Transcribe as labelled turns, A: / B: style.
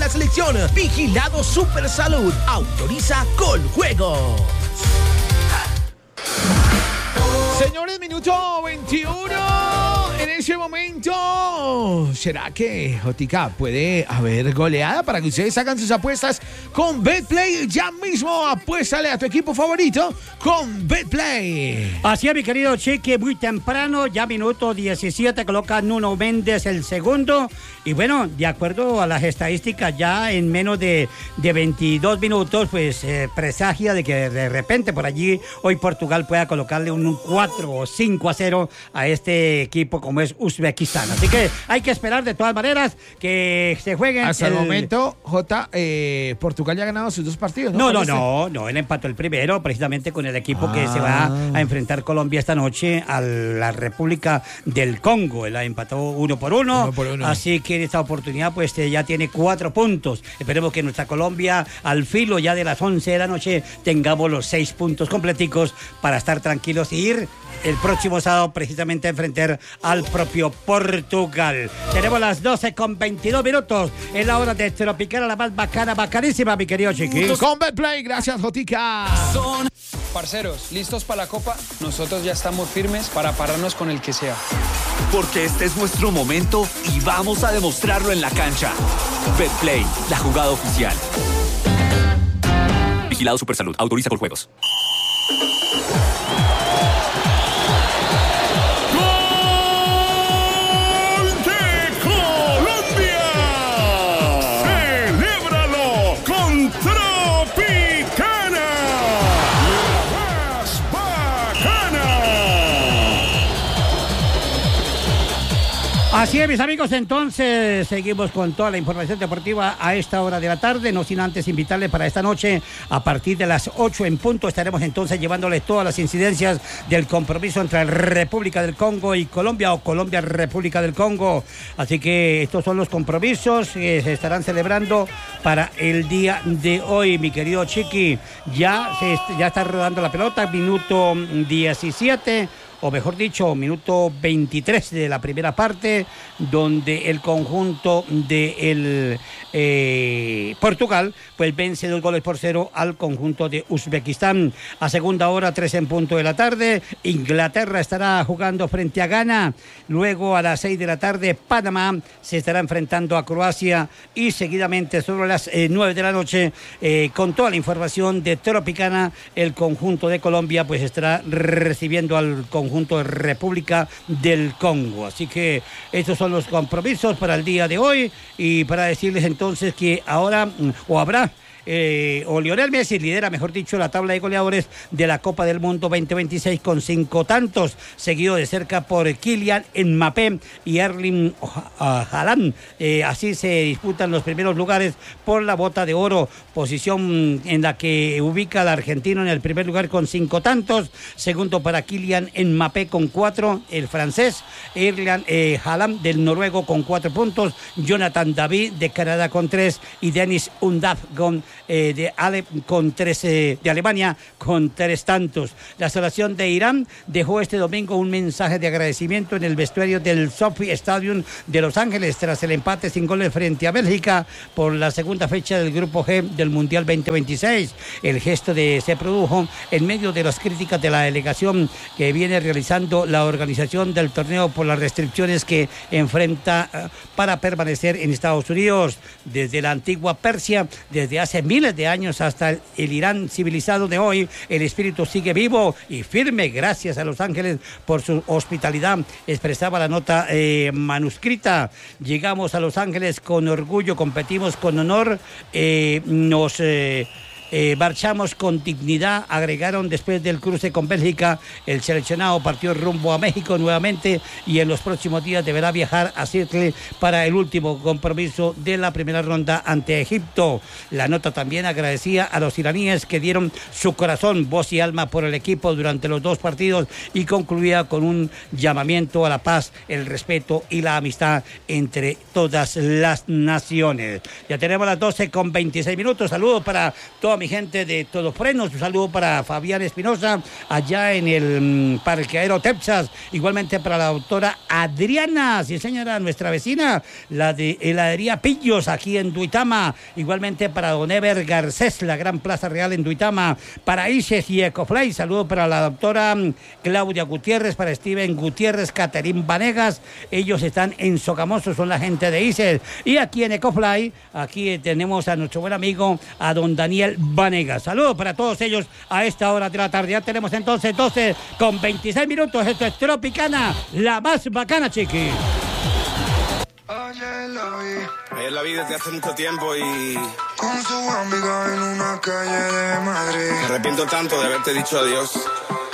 A: la selección. Vigilado Supersalud. Autoriza Coljuegos.
B: Señores, minuto 21. En ese momento, ¿será que Jotica puede haber goleada para que ustedes hagan sus apuestas con Betplay? Ya mismo apuéstale a tu equipo favorito con Betplay.
C: Así es, mi querido Chiqui, muy temprano, ya minuto 17, coloca Nuno Méndez el segundo. Y bueno, de acuerdo a las estadísticas, ya en menos de 22 minutos, pues presagia de que de repente por allí hoy Portugal pueda colocarle un 4 o 5-0 a este equipo como es Uzbekistán. Así que hay que esperar de todas maneras que se jueguen.
B: Hasta el momento, Portugal ya ha ganado sus 2 partidos, ¿no?
C: No, él empató el primero precisamente con el equipo que se va a enfrentar Colombia esta noche a la República del Congo. Él ha empatado 1-1. Así que en esta oportunidad pues ya tiene 4 puntos. Esperemos que nuestra Colombia al filo ya de las 11 de la noche tengamos los 6 puntos completicos para estar tranquilos y ir el próximo sábado precisamente a enfrentar al propio Portugal. Tenemos las 12:22. Es la hora de Tropicana, la más bacana, bacanísima, mi querido Chiqui.
B: Con Betplay, gracias, Jotica.
D: Parceros, ¿listos para la Copa? Nosotros ya estamos firmes para pararnos con el que sea.
E: Porque este es nuestro momento y vamos a demostrarlo en la cancha. Betplay, la jugada oficial. Vigilado Supersalud. Autoriza Coljuegos.
C: Así es, mis amigos, entonces seguimos con toda la información deportiva a esta hora de la tarde, no sin antes invitarles para esta noche, a partir de las 8 en punto, estaremos entonces llevándoles todas las incidencias del compromiso entre República del Congo y Colombia, o Colombia-República del Congo. Así que estos son los compromisos que se estarán celebrando para el día de hoy, mi querido Chiqui. Ya está rodando la pelota, minuto 17, o mejor dicho, minuto 23 de la primera parte, donde el conjunto de Portugal pues vence 2-0 al conjunto de Uzbekistán. A segunda hora, 3 en punto de la tarde, Inglaterra estará jugando frente a Ghana. Luego a las 6 de la tarde, Panamá se estará enfrentando a Croacia, y seguidamente sobre las 9 de la noche, con toda la información de Tropicana, el conjunto de Colombia pues estará recibiendo al conjunto de República del Congo. Así que estos son los compromisos para el día de hoy, y para decirles entonces que ahora habrá Lionel Messi lidera, mejor dicho, la tabla de goleadores de la Copa del Mundo 2026 con 5 tantos, seguido de cerca por Kylian Mbappé y Erling Haaland. Así se disputan los primeros lugares por la bota de oro, posición en la que ubica al argentino en el primer lugar con 5 tantos, segundo para Kylian Mbappé con 4, el francés Erling Haaland del noruego con 4 puntos, Jonathan David de Canadá con 3 y Dennis Undav de Alemania con 3 tantos. La selección de Irán dejó este domingo un mensaje de agradecimiento en el vestuario del SoFi Stadium de Los Ángeles tras el empate sin goles frente a Bélgica por la segunda fecha del Grupo G del Mundial 2026. El gesto se produjo en medio de las críticas de la delegación que viene realizando la organización del torneo por las restricciones que enfrenta para permanecer en Estados Unidos. Desde la antigua Persia, desde hace miles de años hasta el Irán civilizado de hoy, el espíritu sigue vivo y firme gracias a Los Ángeles por su hospitalidad, expresaba la nota manuscrita. Llegamos a Los Ángeles con orgullo, competimos con honor, nos marchamos con dignidad, agregaron después del cruce con Bélgica. El seleccionado partió rumbo a México nuevamente y en los próximos días deberá viajar a Seattle para el último compromiso de la primera ronda ante Egipto. La nota también agradecía a los iraníes que dieron su corazón, voz y alma por el equipo durante los 2 partidos, y concluía con un llamamiento a la paz, el respeto y la amistad entre todas las naciones. Ya tenemos las 12:26. Saludos para todos toda mi gente de Todos Frenos. Un saludo para Fabián Espinosa, allá en el parqueadero Texas. Igualmente para la doctora Adriana, sí señora, nuestra vecina, la de heladería Pillos, aquí en Duitama. Igualmente para don Ever Garcés, la Gran Plaza Real en Duitama. Para Ises y Ecofly, saludo para la doctora Claudia Gutiérrez, para Steven Gutiérrez, Caterín Vanegas. Ellos están en Sogamoso, son la gente de Ises. Y aquí en Ecofly, aquí tenemos a nuestro buen amigo, a don Daniel Vanegas. Saludos para todos ellos a esta hora de la tarde. Ya tenemos entonces 12:26. Esto es Tropicana, la más bacana, chiqui.
F: Ayer la vi desde hace mucho tiempo y...
G: Con su amiga en una calle de Madrid.
F: Me arrepiento tanto de haberte dicho adiós.